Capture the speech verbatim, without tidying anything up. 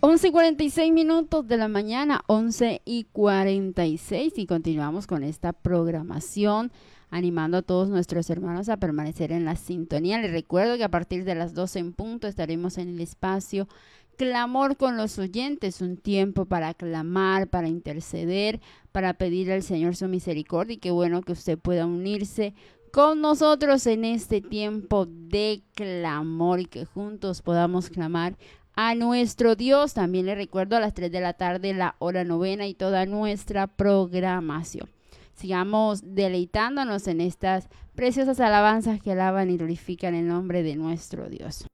once y cuarenta y seis minutos de la mañana, once y cuarenta y seis, y continuamos con esta programación, animando a todos nuestros hermanos a permanecer en la sintonía. Les recuerdo que a partir de las doce en punto estaremos en el espacio Clamor con los oyentes, un tiempo para clamar, para interceder, para pedir al Señor su misericordia, y qué bueno que usted pueda unirse con nosotros en este tiempo de clamor y que juntos podamos clamar a nuestro Dios. También les recuerdo a las tres de la tarde la hora novena y toda nuestra programación. Sigamos deleitándonos en estas preciosas alabanzas que alaban y glorifican el nombre de nuestro Dios.